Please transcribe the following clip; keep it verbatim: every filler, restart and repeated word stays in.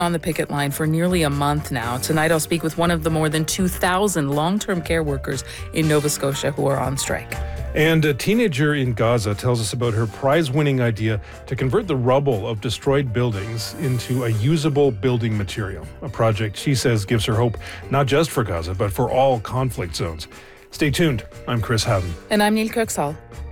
On the picket line for nearly a month now. Tonight I'll speak with one of the more than two thousand long-term care workers in Nova Scotia who are on strike. And a teenager in Gaza tells us about her prize-winning idea to convert the rubble of destroyed buildings into a usable building material, a project she says gives her hope not just for Gaza, but for all conflict zones. Stay tuned. I'm Chris Howden. And I'm Neil Kirksall.